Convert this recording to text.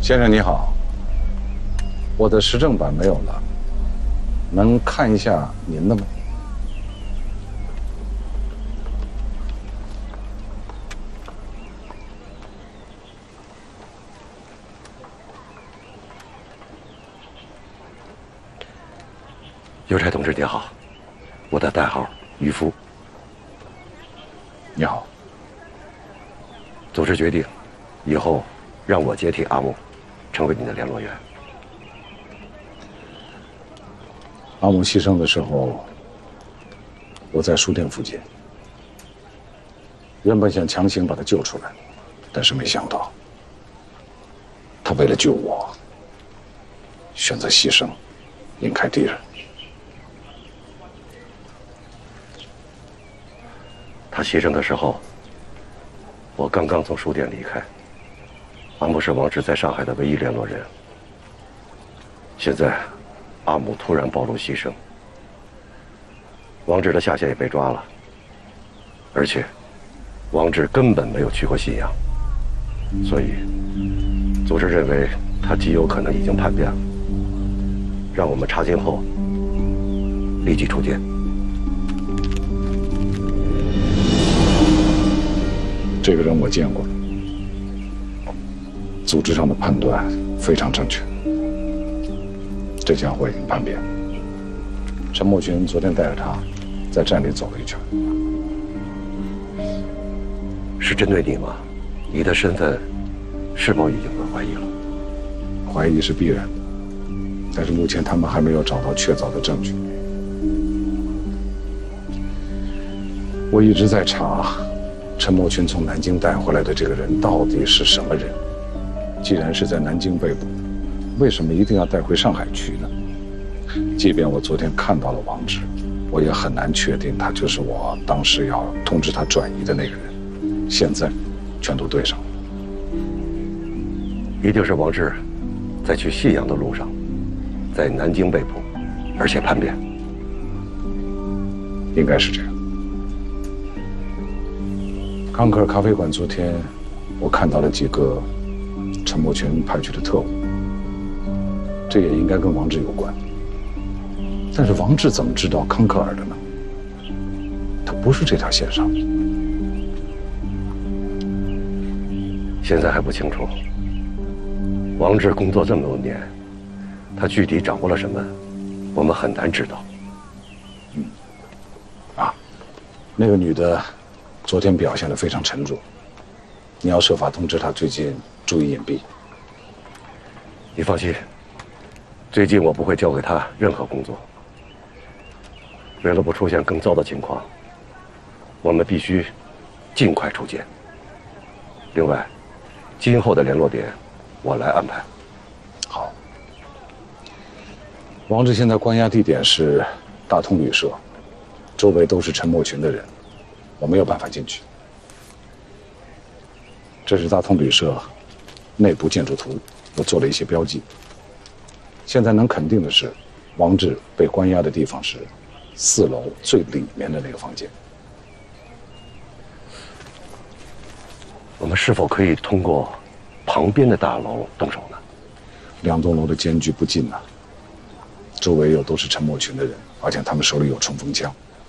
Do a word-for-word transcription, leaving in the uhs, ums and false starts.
先生你好，我的实证版没有了，能看一下您的吗？ 邮差同志您好，我的代号渔夫。 你好。 组织决定，以后让我接替阿木，成为你的联络员。 阿木牺牲的时候，我在书店附近，原本想强行把他救出来，但是没想到，他为了救我，选择牺牲，引开敌人。 他牺牲的时候，我刚刚从书店离开。阿木是王志在上海的唯一联络人。现在，阿木突然暴露牺牲，王志的下线也被抓了，而且，王志根本没有去过信阳，所以，组织认为他极有可能已经叛变了，让我们查清后立即出监。 这个人我见过，组织上的判断非常正确。这家伙已经叛变。陈默群昨天带着他在站里走了一圈。 是针对你吗？你的身份是否已经被怀疑了？ 怀疑是必然的，但是目前他们还没有找到确凿的证据。我一直在查。陈默群从南京带回来的这个人到底是什么人？既然是在南京被捕，为什么一定要带回上海去呢？即便我昨天看到了王志，我也很难确定他就是我当时要通知他转移的那个人。现在，全都对上了。 一定是王志，在去信阳的路上，在南京被捕，而且叛变。 应该是这样。康克尔咖啡馆昨天，我看到了几个陈默群派去的特务，这也应该跟王志有关。但是王志怎么知道康克尔的呢？他不是这条线上的。 现在还不清楚。王志工作这么多年，他具体掌握了什么，我们很难知道。 嗯，啊，那个女的。昨天表现得非常沉着，你要设法通知他最近注意隐蔽。 你放心，最近我不会交给他任何工作。为了不出现更糟的情况，我们必须尽快出监。另外，今后的联络点我来安排。 好。王志现在关押地点是大通旅社，周围都是陈默群的人。我没有办法进去。这是大通旅社内部建筑图，我做了一些标记。现在能肯定的是，王志被关押的地方是四楼最里面的那个房间。 我们是否可以通过旁边的大楼动手呢？ 两栋楼的间距不近啊，周围又都是陈默群的人，而且他们手里有冲锋枪。